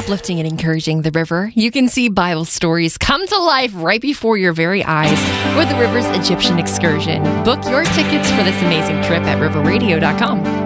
uplifting and encouraging the river, you can see Bible stories come to life right before your very eyes with the River's Egyptian Excursion. Book your tickets for this amazing trip at riverradio.com.